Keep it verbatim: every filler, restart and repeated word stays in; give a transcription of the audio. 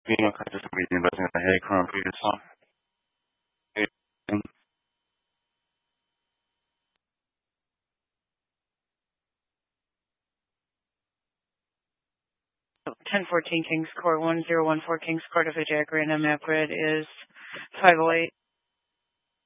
being a consistent reading investing in the head current previous one. ten fourteen Kings Court, one zero one four Kings Court of Ajax, Random Map Grid is five oh eight.